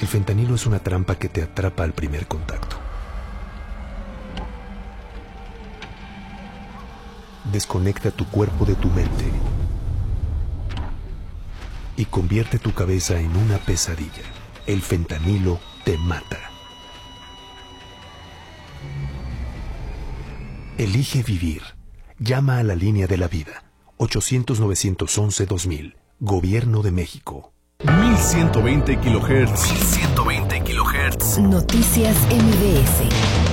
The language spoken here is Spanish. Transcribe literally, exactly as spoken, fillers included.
El fentanilo es una trampa que te atrapa al primer contacto. Desconecta tu cuerpo de tu mente y convierte tu cabeza en una pesadilla. El fentanilo te mata. Elige vivir. Llama a la línea de la vida. ochocientos, novecientos once, dos mil. Gobierno de México. mil ciento veinte kilohertz. mil ciento veinte kilohertz. Noticias M B S.